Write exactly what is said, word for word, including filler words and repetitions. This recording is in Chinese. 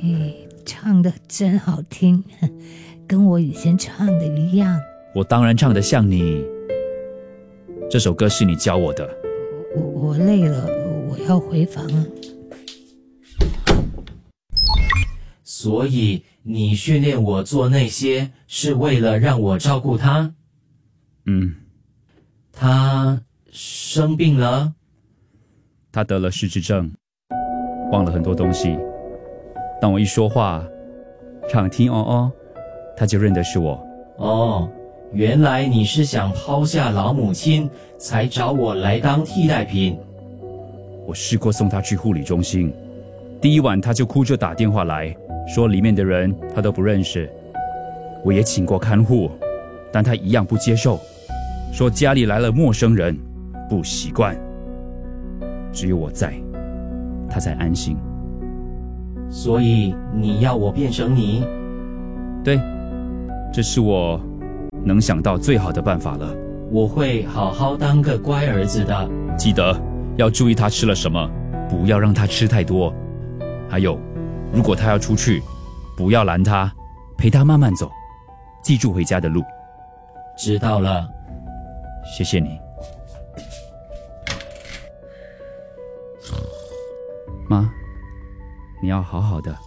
嘿，唱得真好听，跟我以前唱的一样。 我当然唱得像你。这首歌是你教我的。 我我累了，我要回房。 所以你训练我做那些，是为了让我照顾他？ 嗯。 他生病了？ 他得了失智症，忘了很多东西。当我一说话，唱听哦哦，他就认得是我。 哦，原来你是想抛下老母亲，才找我来当替代品。 我试过送他去护理中心，第一晚他就哭着打电话来，说里面的人他都不认识。我也请过看护，但他一样不接受，说家里来了陌生人，不习惯。只有我在，他才安心。 所以你要我变成你？ 对，这是我能想到最好的办法了。 我会好好当个乖儿子的。 记得要注意他吃了什么，不要让他吃太多。还有，如果他要出去，不要拦他，陪他慢慢走，记住回家的路。 知道了。 谢谢你。妈，你要好好的。